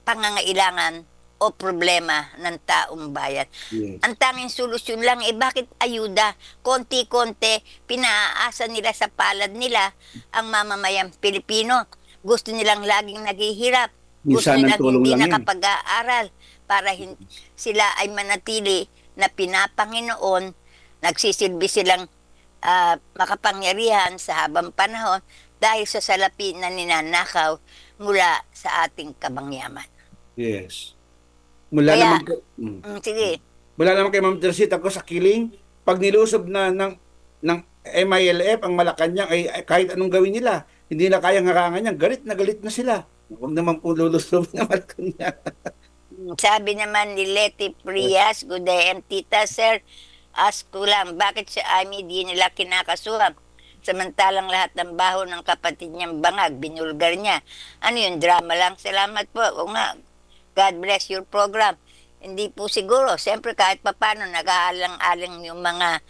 pangangailangan o problema ng taong bayan. Yes. Ang tanging solusyon lang, bakit ayuda? Konti-konti, pinaaasa nila sa palad nila ang mamamayang Pilipino. Gusto nilang laging naghihirap. Gusto Minsan ng nilang tulong hindi lang yan. nakapag-aaral para sila ay manatili na pinapanginoon, nagsisilbi silang makapangyarihan sa habang panahon dahil sa salapi na ninanakaw mula sa ating kabangyaman. Yes. Mula Kaya, naman sige, mula naman kay Ma'am Tersit ako sa Kiling, pag nilusob na ng MILF ang Malacanang ay kahit anong gawin nila, hindi na kayang harangan niyan, galit na sila. Huwag naman po lulusob ng Malacanang. sabi naman ni Leti Prias, good day, and tita, sir, ask ko lang, bakit si Amy di nila kinakasuhan? Samantalang lahat ng baho ng kapatid niyang bangag, binulgar niya. Ano yun, drama lang? Salamat po. O nga, God bless your program. Hindi po siguro. Siyempre kahit papano nag-aalang-alang yung mga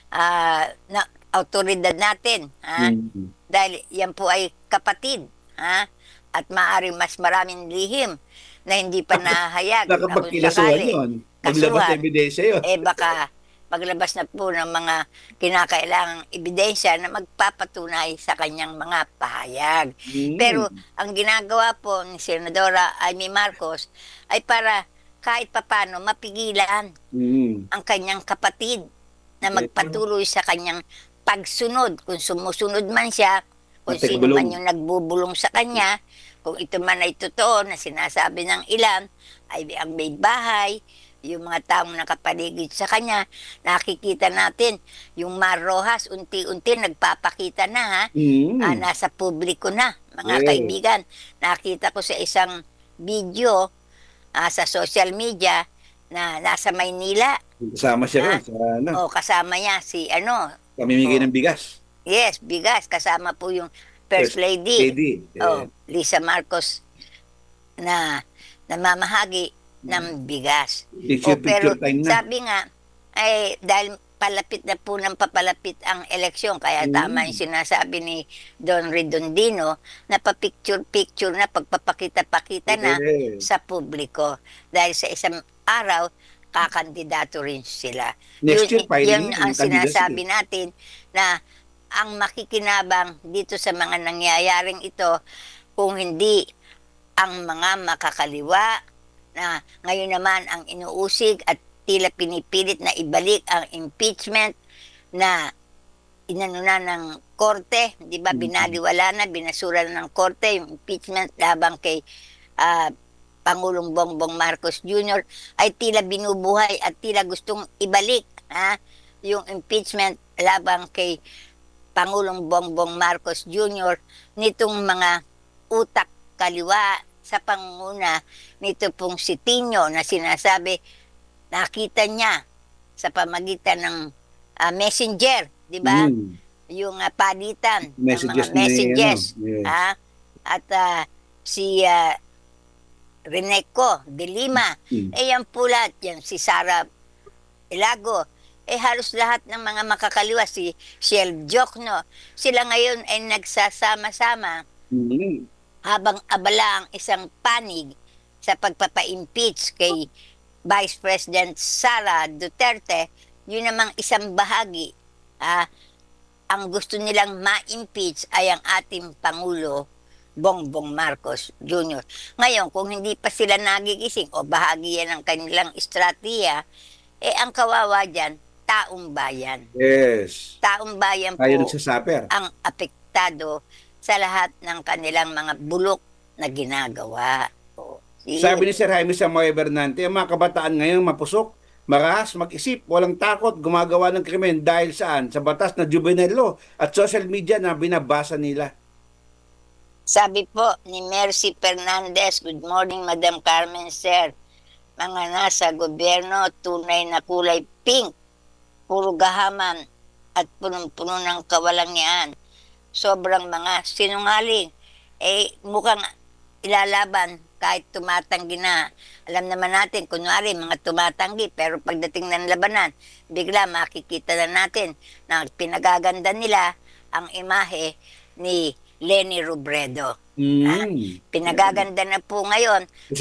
autoridad natin. Dahil yan po ay kapatid. At maaari mas maraming lihim na hindi pa nahayag. Nakapagkilasuhan yun. Paglabas na ebidensya yun. Baka paglabas na po ng mga kinakailangang ebidensya na magpapatunay sa kanyang mga pahayag. Pero ang ginagawa po ni Senadora Amy Marcos ay para kahit papano mapigilan ang kanyang kapatid na magpatuloy sa kanyang pagsunod. Kung sumusunod man siya, kung sino man yung nagbubulong sa kanya, kung ito man ay totoo na sinasabi ng ilan, ay ang may bahay, yung mga taong nakapaligid sa kanya, nakikita natin yung Mar Rojas, unti-unti nagpapakita na, nasa publiko na, mga kaibigan. Nakita ko sa isang video sa social media na nasa Maynila. Kasama siya kasama niya si pamimigay ng bigas. Yes, bigas. Kasama po yung First Lady. Lisa Marcos na namamahagi ng bigas. Pero sabi nga, ay dahil palapit na po ng papalapit ang eleksyon, kaya tama yung sinasabi ni Don Redondino na pa-picture-picture na, pagpapakita-pakita na sa publiko. Dahil sa isang araw, kakandidato rin sila. Next year, yun ang sinasabi natin na ang makikinabang dito sa mga nangyayaring ito, kung hindi ang mga makakaliwa, na ngayon naman ang inuusig at tila pinipilit na ibalik ang impeachment na inano na ng korte, di ba, binaliwala na, binasura na ng korte yung impeachment labang kay Pangulong Bongbong Marcos Jr. ay tila binubuhay at tila gustong ibalik yung impeachment labang kay Pangulong Bongbong Marcos Jr. nitong mga utak kaliwa sa pangunguna nito pong si Tino na sinasabi nakita niya sa pamagitan ng messenger, di ba? Yung palitan ng mga messages. At si Reneco de Lima, yan pulat, yan si Sara Ilago, halos lahat ng mga makakaliwa, si Shell Jokno, sila ngayon ay nagsasama-sama habang abala ang isang panig sa pagpapa-impeach kay Vice President Sara Duterte. Yun namang isang bahagi. Ang gusto nilang ma-impeach ay ang ating Pangulo Bongbong Marcos Jr. Ngayon, kung hindi pa sila nagigising o bahagi yan ng kanilang estratiya, ang kawawa dyan, taong bayan. Yes. Taong bayan po ang apektado sa lahat ng kanilang mga bulok na ginagawa. Sabi ni Sir Jaime Samoy Bernante, ang mga kabataan ngayon mapusok, marahas, mag-isip, walang takot, gumagawa ng krimen dahil saan? Sa batas na juvenile law at social media na binabasa nila. Sabi po ni Mercy Fernandez, good morning Madam Carmen, Sir. Mga nasa gobyerno, tunay na kulay pink, puro gahaman at punong-puno ng kawalangyaan. Sobrang mga sinungaling. Mukhang ilalaban kahit tumatanggi na. Alam naman natin, kunwari, mga tumatanggi, pero pagdating ng labanan, bigla makikita na natin na pinagaganda nila ang imahe ni Leni Robredo. Pinagaganda na po ngayon